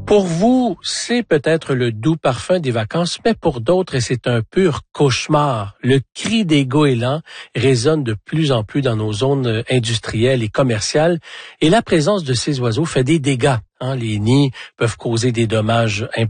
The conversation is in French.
Pour vous, c'est peut-être le doux parfum des vacances, mais pour d'autres, c'est un pur cauchemar. Le cri des goélands résonne de plus en plus dans nos zones industrielles et commerciales, et la présence de ces oiseaux fait des dégâts. Les nids peuvent causer des dommages importants